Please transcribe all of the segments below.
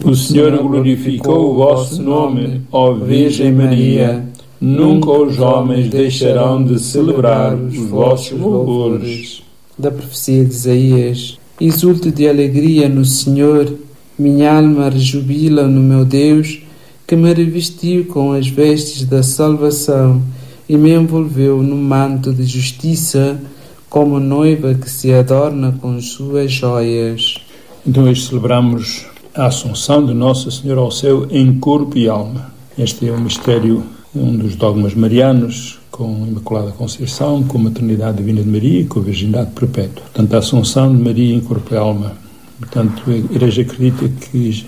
O Senhor glorificou o vosso nome, ó Virgem Maria. Nunca os homens deixarão de celebrar os vossos louvores. Da profecia de Isaías. Exulto de alegria no Senhor, minha alma rejubila no meu Deus, que me revestiu com as vestes da salvação e me envolveu no manto de justiça, como noiva que se adorna com suas joias. Então hoje celebramos a Assunção de Nossa Senhora ao céu em corpo e alma. Este é um mistério, um dos dogmas marianos, com a Imaculada Conceição, com a maternidade divina de Maria e com a virgindade perpétua. Portanto, a Assunção de Maria em corpo e alma. Portanto, a Igreja acredita que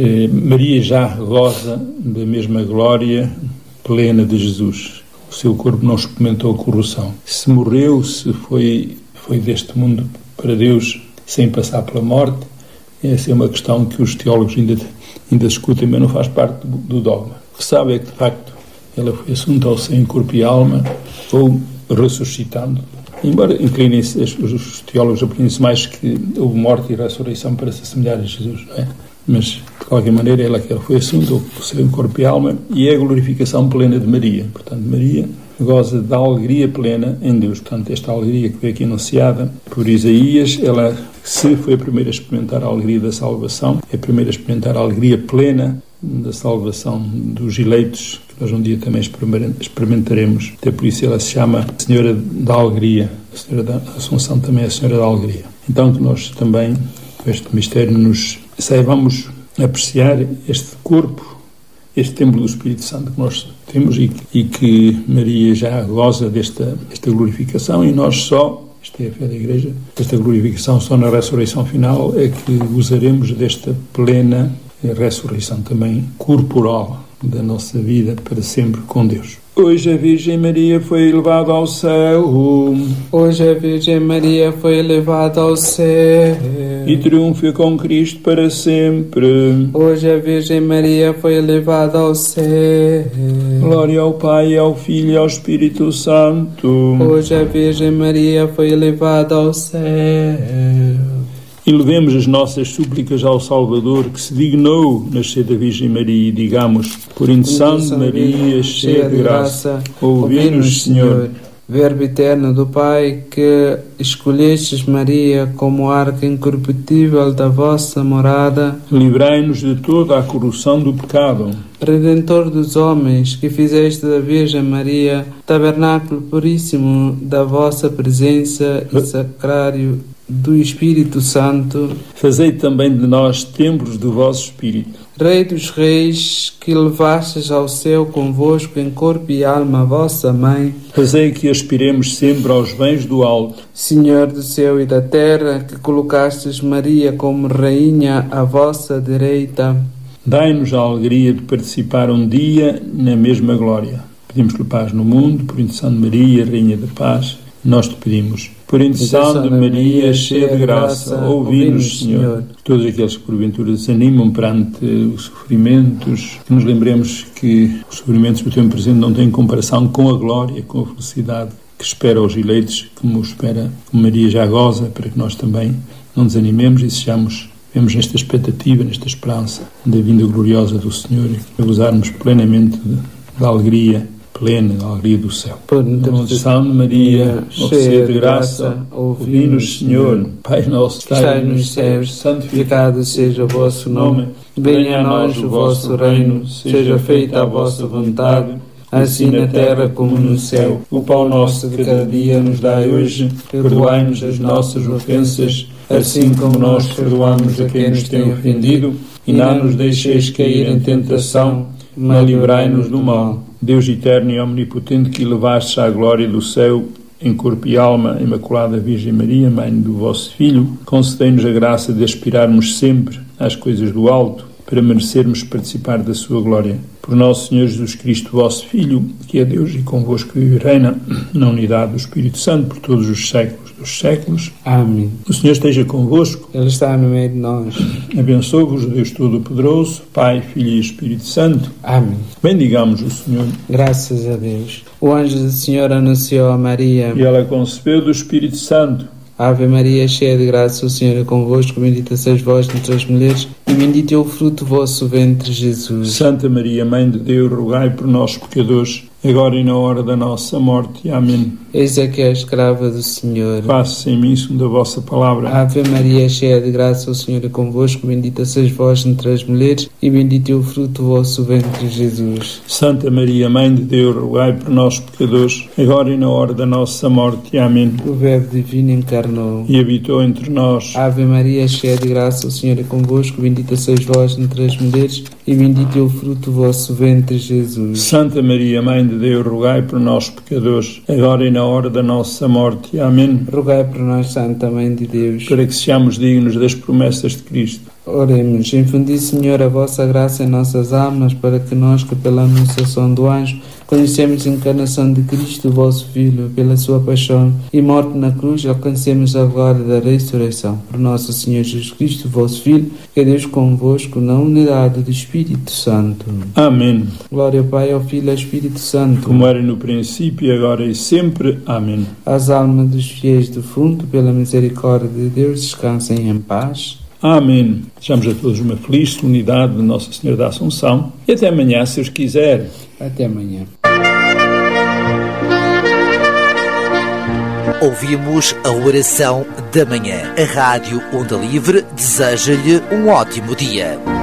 Maria já goza da mesma glória plena de Jesus. O seu corpo não experimentou a corrupção. Se morreu, se foi deste mundo para Deus sem passar pela morte, essa é uma questão que os teólogos ainda discutem, mas não faz parte do dogma. O que sabe é que, de facto, ela foi assunta ao céu em corpo e alma, ou ressuscitando. Embora inclinem-se, os teólogos aprendem-se mais que houve morte e ressurreição para se assemelhar a Jesus, não é? Mas, de qualquer maneira, ela foi assunta ao céu em corpo e alma, e é a glorificação plena de Maria. Portanto, Maria goza da alegria plena em Deus. Portanto, esta alegria que foi aqui anunciada por Isaías, ela, se foi a primeira a experimentar a alegria da salvação, é a primeira a experimentar a alegria plena da salvação dos eleitos, que nós um dia também experimentaremos. Até por isso ela se chama Senhora da Alegria. A Senhora da Assunção também é a Senhora da Alegria. Então que nós também, com este mistério, nos saibamos apreciar este corpo, este templo do Espírito Santo que nós temos e que Maria já goza desta glorificação, e nós só, esta é a fé da Igreja, esta glorificação só na ressurreição final é que gozaremos desta plena ressurreição também corporal da nossa vida para sempre com Deus. Hoje a Virgem Maria foi elevada ao céu. Hoje a Virgem Maria foi elevada ao céu. E triunfa com Cristo para sempre. Hoje a Virgem Maria foi elevada ao céu. Glória ao Pai, ao Filho e ao Espírito Santo. Hoje a Virgem Maria foi elevada ao céu. Elevemos as nossas súplicas ao Salvador, que se dignou nascer da Virgem Maria, e digamos: por intercessão de Maria, cheia de graça, ouvi-nos, Senhor. Verbo eterno do Pai, que escolhestes Maria como arca incorruptível da vossa morada, livrai-nos de toda a corrupção do pecado. Redentor dos homens, que fizeste da Virgem Maria tabernáculo puríssimo da vossa presença e sacrário do Espírito Santo, fazei também de nós templos do vosso Espírito. Rei dos Reis, que levastes ao céu convosco em corpo e alma a vossa Mãe, fazei que aspiremos sempre aos bens do alto. Senhor do céu e da terra, que colocastes Maria como Rainha à vossa direita, dai-nos a alegria de participar um dia na mesma glória. Pedimos-lhe paz no mundo, por intercessão de Maria, Rainha da Paz. Nós te pedimos, por intercessão de Maria, cheia de graça, ouvi-nos, Senhor. Todos aqueles que porventura desanimam perante os sofrimentos, que nos lembremos que os sofrimentos do tempo presente não têm comparação com a glória, com a felicidade que espera aos eleitos, como Maria já goza, para que nós também não desanimemos e vemos nesta expectativa, nesta esperança da vinda gloriosa do Senhor, e gozarmos plenamente da alegria plena, da alegria do céu. Por intercessão de Maria, cheia de graça, ouvi-nos, Senhor. Pai nosso que estais nos céus, santificado seja o vosso nome. Venha a nós o vosso reino, seja feita a vossa vontade, assim na terra como no céu. O pão nosso de cada dia nos dai hoje, perdoai-nos as nossas ofensas, assim como nós perdoamos a quem nos tem ofendido, e não nos deixeis cair em tentação, mas livrai-nos do mal. Deus eterno e omnipotente, que elevastes à glória do céu em corpo e alma a Imaculada Virgem Maria, Mãe do vosso Filho, concedei-nos a graça de aspirarmos sempre às coisas do alto, para merecermos participar da sua glória. Por nosso Senhor Jesus Cristo, vosso Filho, que é Deus e convosco vive e reina, na unidade do Espírito Santo, por todos os séculos dos séculos. Amém. O Senhor esteja convosco. Ele está no meio de nós. Abençoe-vos o Deus Todo-Poderoso, Pai, Filho e Espírito Santo. Amém. Bendigamos o Senhor. Graças a Deus. O anjo do Senhor anunciou a Maria, e ela concebeu do Espírito Santo. Ave Maria, cheia de graça, o Senhor é convosco, bendita sois vós entre as mulheres, e bendito é o fruto do vosso ventre, Jesus. Santa Maria, Mãe de Deus, rogai por nós, pecadores, agora e na hora da nossa morte. Amém. Eis aqui a escrava do Senhor. Faça-se em mim segundo a vossa palavra. Ave Maria, cheia de graça, o Senhor é convosco, bendita sois vós entre as mulheres, e bendito é o fruto do vosso ventre, Jesus. Santa Maria, Mãe de Deus, rogai por nós, pecadores, agora e na hora da nossa morte. Amém. O Verbo divino encarnou E habitou entre nós. Ave Maria, cheia de graça, o Senhor é convosco, bendita sois vós entre as mulheres, e bendito é o fruto do vosso ventre, Jesus. Santa Maria, Mãe de Deus, rogai por nós, pecadores, agora e na hora da nossa morte. Amém. Rogai por nós, Santa Mãe de Deus, para que sejamos dignos das promessas de Cristo. Oremos. Infundi, Senhor, a vossa graça em nossas almas, para que nós, que pela anunciação do anjo conhecemos a encarnação de Cristo, vosso Filho, pela sua paixão e morte na cruz, alcancemos a glória da ressurreição. Por nosso Senhor Jesus Cristo, vosso Filho, que é Deus convosco, na unidade do Espírito Santo. Amém. Glória ao Pai, ao Filho e ao Espírito Santo, como era no princípio, agora e sempre. Amém. As almas dos fiéis do defunto, pela misericórdia de Deus, descansem em paz. Amém. Desejamos a todos uma feliz unidade de Nossa Senhora da Assunção e até amanhã, se os quiser. Até amanhã. Ouvimos a oração da manhã. A Rádio Onda Livre deseja-lhe um ótimo dia.